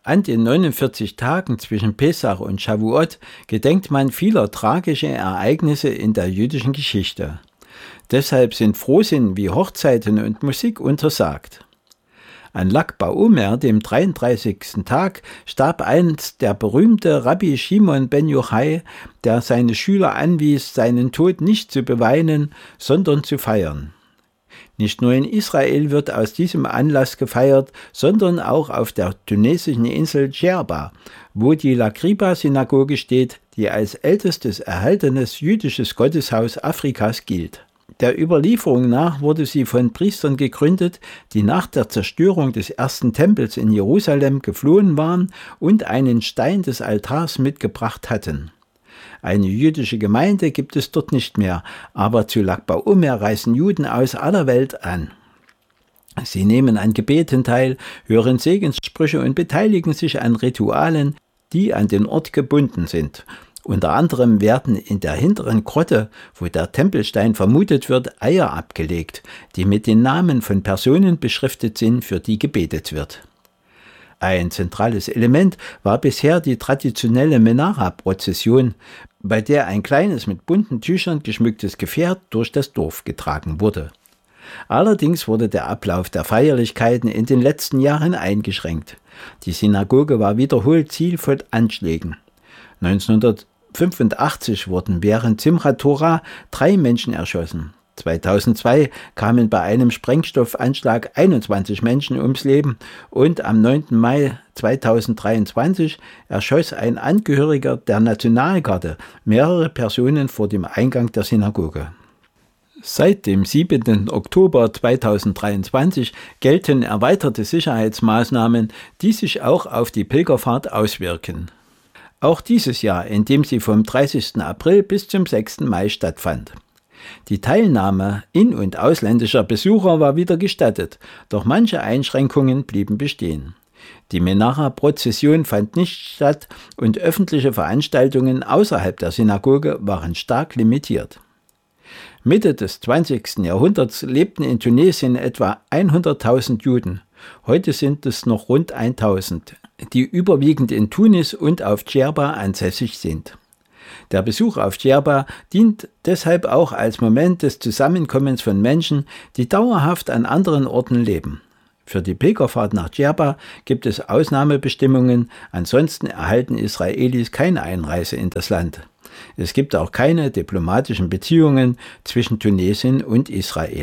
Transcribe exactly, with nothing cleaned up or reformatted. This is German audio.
An den neunundvierzig Tagen zwischen Pesach und Shavuot gedenkt man vieler tragischer Ereignisse in der jüdischen Geschichte. Deshalb sind Frohsinn wie Hochzeiten und Musik untersagt. An Lag BaOmer, dem dreiunddreißigsten Tag, starb einst der berühmte Rabbi Shimon ben Yochai, der seine Schüler anwies, seinen Tod nicht zu beweinen, sondern zu feiern. Nicht nur in Israel wird aus diesem Anlass gefeiert, sondern auch auf der tunesischen Insel Djerba, wo die Lagriba-Synagoge steht, die als ältestes erhaltenes jüdisches Gotteshaus Afrikas gilt. Der Überlieferung nach wurde sie von Priestern gegründet, die nach der Zerstörung des ersten Tempels in Jerusalem geflohen waren und einen Stein des Altars mitgebracht hatten. Eine jüdische Gemeinde gibt es dort nicht mehr, aber zu Lag BaOmer reisen Juden aus aller Welt an. Sie nehmen an Gebeten teil, hören Segenssprüche und beteiligen sich an Ritualen, die an den Ort gebunden sind. Unter anderem werden in der hinteren Grotte, wo der Tempelstein vermutet wird, Eier abgelegt, die mit den Namen von Personen beschriftet sind, für die gebetet wird. Ein zentrales Element war bisher die traditionelle Menara-Prozession, bei der ein kleines mit bunten Tüchern geschmücktes Gefährt durch das Dorf getragen wurde. Allerdings wurde der Ablauf der Feierlichkeiten in den letzten Jahren eingeschränkt. Die Synagoge war wiederholt Ziel von Anschlägen. neunzehnhundertfünfundachtzig wurden während Simchat Torah drei Menschen erschossen. zweitausendzwei kamen bei einem Sprengstoffanschlag einundzwanzig Menschen ums Leben und am neunten Mai zweitausenddreiundzwanzig erschoss ein Angehöriger der Nationalgarde mehrere Personen vor dem Eingang der Synagoge. Seit dem siebenten Oktober zweitausenddreiundzwanzig gelten erweiterte Sicherheitsmaßnahmen, die sich auch auf die Pilgerfahrt auswirken. Auch dieses Jahr, indem sie vom dreißigsten April bis zum sechsten Mai stattfand. Die Teilnahme in- und ausländischer Besucher war wieder gestattet, doch manche Einschränkungen blieben bestehen. Die Menara-Prozession fand nicht statt und öffentliche Veranstaltungen außerhalb der Synagoge waren stark limitiert. Mitte des zwanzigsten Jahrhunderts lebten in Tunesien etwa hunderttausend Juden. Heute sind es noch rund tausend, die überwiegend in Tunis und auf Djerba ansässig sind. Der Besuch auf Djerba dient deshalb auch als Moment des Zusammenkommens von Menschen, die dauerhaft an anderen Orten leben. Für die Pilgerfahrt nach Djerba gibt es Ausnahmebestimmungen, ansonsten erhalten Israelis keine Einreise in das Land. Es gibt auch keine diplomatischen Beziehungen zwischen Tunesien und Israel.